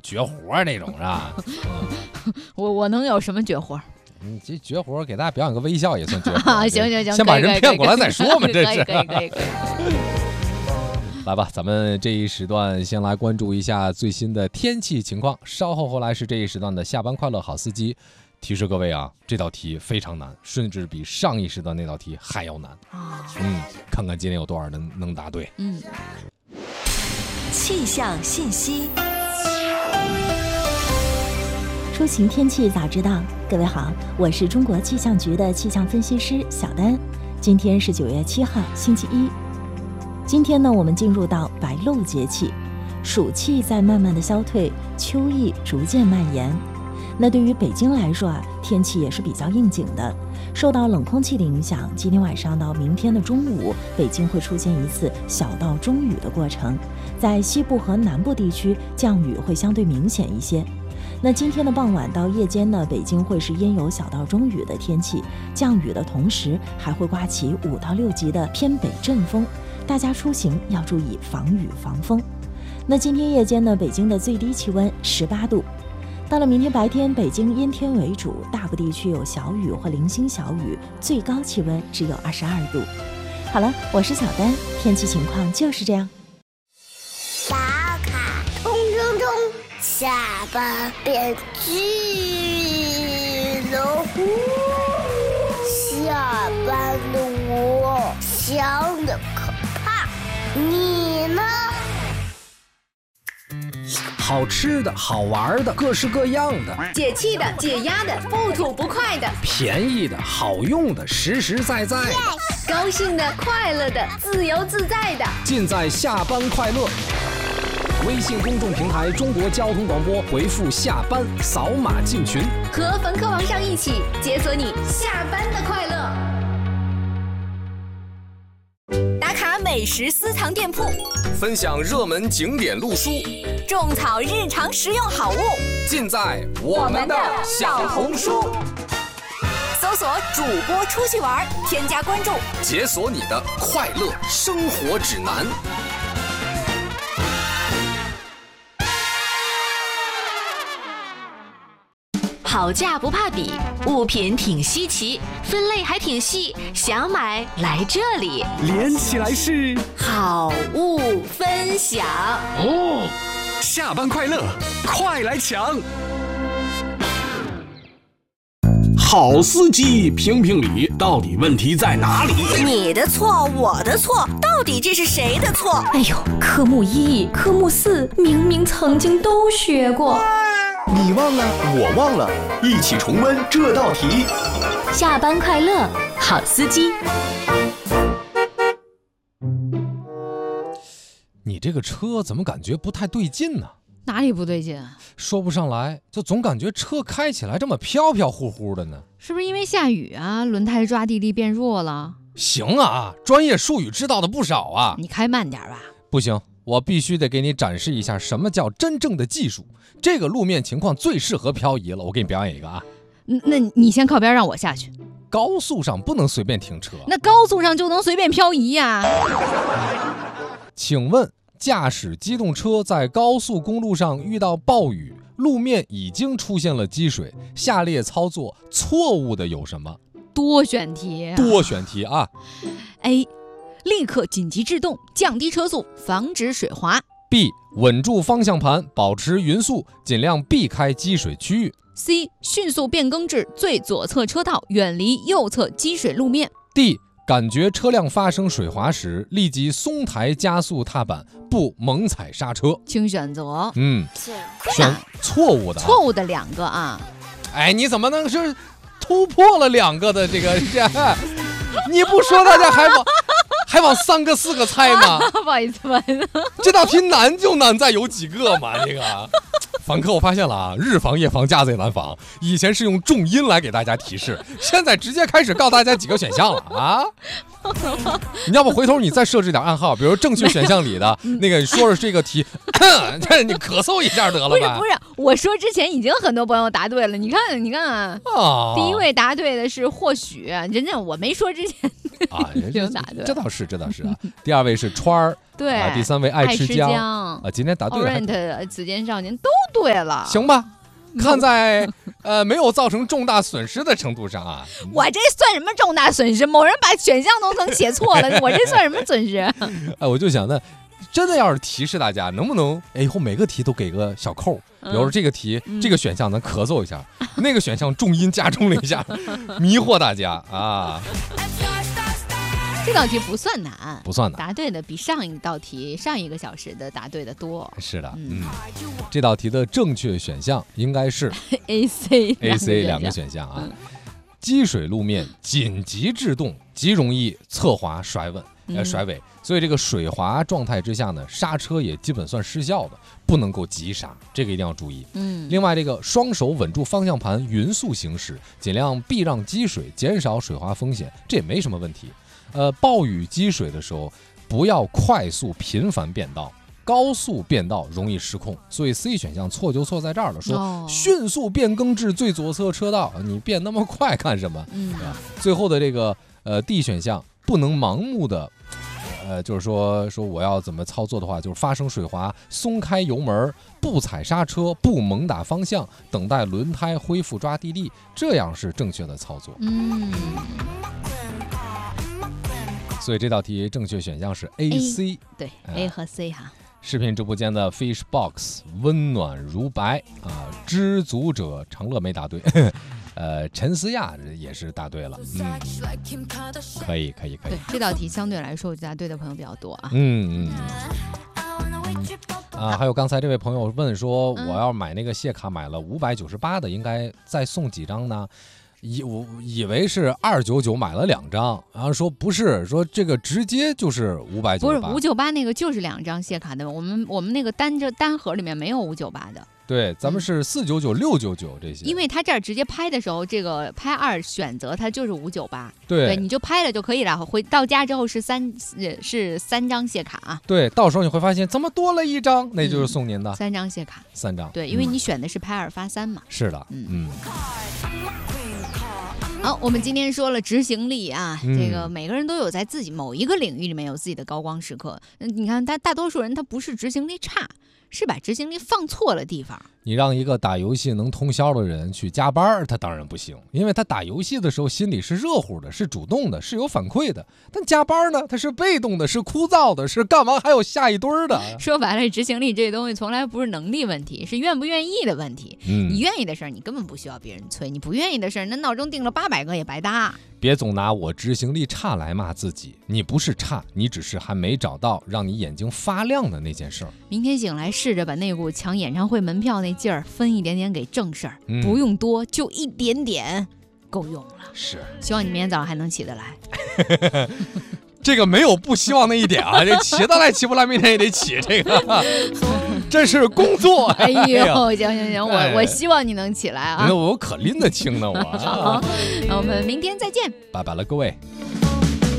绝活那种是吧？ 我能有什么绝活？ 你这绝活给大家表演个微笑也算绝活。 行， 先把人骗过来再说嘛，这是。 可以。 来吧，咱们这一时段先来关注一下最新的天气情况，稍后来是这一时段的下班快乐好司机。提示各位啊，这道题非常难，甚至比上一时段那道题还要难。看看今天有多少人能答对。 气象信息。 出行天气早知道，各位好，我是中国气象局的气象分析师小丹。今天是9月7号，星期一。今天呢，我们进入到白露节气，暑气在慢慢的消退，秋意逐渐蔓延。那对于北京来说啊，天气也是比较应景的。受到冷空气的影响，今天晚上到明天的中午，北京会出现一次小到中雨的过程，在西部和南部地区降雨会相对明显一些。那今天的傍晚到夜间呢，北京会是阴有小到中雨的天气，降雨的同时还会刮起5到6级的偏北阵风，大家出行要注意防雨防风。那今天夜间呢，北京的最低气温18度。到了明天白天，北京阴天为主，大部地区有小雨或零星小雨，最高气温只有22度。好了，我是小丹，天气情况就是这样。 打卡冲冲冲，下班变巨龙，下班的我想的可怕，你呢？ 好吃的好玩的各式各样的， 解气的解压的不吐不快的， 便宜的好用的实实在在的， 高兴的快乐的自由自在的， 尽在下班快乐。微信公众平台中国交通广播，回复下班扫码进群， 和冯科王上一起解锁你下班的快乐。打卡美食私藏店铺， 分享热门景点路书， 种草日常实用好物， 尽在我们的小红书。 搜索主播出去玩，添加关注， 解锁你的快乐生活指南。 好价不怕比，物品挺稀奇，分类还挺细，想买来这里， 连起来是好物分享哦。下班快乐，快来抢！好司机评评理，到底问题在哪里？ 你的错，我的错，到底这是谁的错？ 哎呦，科目1、科目4明明曾经都学过。 你忘了，我忘了，一起重温这道题。 下班快乐，好司机。 你这个车怎么感觉不太对劲呢？ 哪里不对劲啊？ 说不上来，就总感觉车开起来这么飘飘忽忽的呢。 是不是因为下雨啊？轮胎抓地力变弱了？ 行啊，专业术语知道的不少啊。 你开慢点吧。 不行，我必须得给你展示一下什么叫真正的技术。这个路面情况最适合漂移了，我给你表演一个啊。 那你先靠边让我下去。 高速上不能随便停车。 那高速上就能随便漂移呀？ 请问驾驶机动车在高速公路上遇到暴雨，路面已经出现了积水，下列操作错误的有什么？ 多选题啊。 A. 立刻紧急制动，降低车速，防止水滑。 B. 稳住方向盘，保持匀速，尽量避开积水区域。 C. 迅速变更至最左侧车道，远离右侧积水路面。 D. 感觉车辆发生水滑时，立即松抬加速踏板，不猛踩刹车。 请选择。 选错误的。 错误的2个啊。 哎，你怎么能是突破了2个的这个？你不说大家还往3个4个猜吗？ 不好意思， 这道题难就难在有几个嘛。这个凡客我发现了啊，日防夜防家贼难防。以前是用重音来给大家提示，现在直接开始告诉大家几个选项了啊。你要不回头你再设置点暗号，比如正确选项里的那个，你说是这个题，你咳嗽一下得了吧？ 不是， 我说之前已经很多朋友答对了，你看啊，第一位答对的是或许，人家我没说之前啊， 就答对， 这倒是啊。第二位是川儿， 对， 第三位爱吃姜啊， 今天答对了 ，Orient 紫金少年都对了， 行吧？看在没有造成重大损失的程度上啊， 我这算什么重大损失？某人把选项都能写错了，我这算什么损失？ 我就想呢，真的要是提示大家，能不能以后每个题都给个小扣？比如说这个题，这个选项咱咳嗽一下，那个选项重音加重了一下，迷惑大家啊。 这道题不算难， 不算难， 答对的比上一道题上一个小时的答对的多。 是的，这道题的正确选项应该是 A、C 两个选项啊。积水路面紧急制动，极容易侧滑甩尾，所以这个水滑状态之下呢，刹车也基本算失效的，不能够急刹，这个一定要注意。另外这个双手稳住方向盘，匀速行驶，尽量避让积水，减少水滑风险，这也没什么问题。暴雨积水的时候，不要快速频繁变道，高速变道容易失控，所以 C 选项错就错在这儿了。说迅速变更至最左侧车道，你变那么快干什么？最后的这个D 选项不能盲目的，就是说我要怎么操作的话，就是发生水滑，松开油门，不踩刹车，不猛打方向，等待轮胎恢复抓地力，这样是正确的操作。所以这道题正确选项是 A、C， 对，A 和 C 哈。 视频直播间的 Fish Box 温暖如白啊，知足者常乐没答对，陈思亚也是答对了，可以。 对，这道题相对来说答对的朋友比较多啊。 还有刚才这位朋友问说，我要买那个谢卡，买了598的，应该再送几张呢？我以为是299买了2张，然后说不是，说这个直接就是598， 不是598那个就是2张谢卡的，我们那个单盒里面没有598的。 对，咱们是499、699这些， 因为他这儿直接拍的时候，这个拍2选择它就是598， 对， 你就拍了就可以了。回到家之后是3张谢卡啊。 对，到时候你会发现怎么多了1张，那就是送您的 3张谢卡 ，3张。 对，因为你选的是拍2发3嘛。 是的， 好，我们今天说了执行力啊，这个每个人都有在自己某一个领域里面有自己的高光时刻。你看，大多数人他不是执行力差，是把执行力放错了地方。 你让一个打游戏能通宵的人去加班，他当然不行，因为他打游戏的时候心里是热乎的，是主动的，是有反馈的。但加班呢，他是被动的，是枯燥的，是干嘛还有下一堆的。 说白了，执行力这东西从来不是能力问题，是愿不愿意的问题。你愿意的事儿，你根本不需要别人催；你不愿意的事儿，那闹钟定了800个也白搭。 别总拿我执行力差来骂自己，你不是差，你只是还没找到让你眼睛发亮的那件事儿。 明天醒来，试着把那股抢演唱会门票那劲儿分一点点给正事儿，不用多，就一点点，够用了。 是， 希望你明天早上还能起得来。 这个没有不希望那一点啊，这起得来起不来，明天也得起。这个，这是工作。 哎呦，行，我希望你能起来啊。 那我可拎得清呢，我。 好，那我们明天再见， 拜拜了，各位。